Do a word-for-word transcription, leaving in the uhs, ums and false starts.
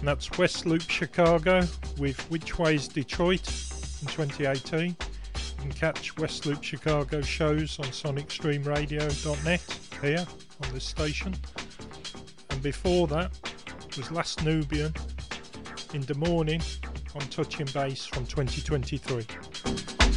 that's West Loop Chicago with Which Way's Detroit in twenty eighteen. You can catch West Loop Chicago shows on sonic stream radio dot net here on this station. And before that was Last Nubian in the morning on Touching Bass from twenty twenty-three.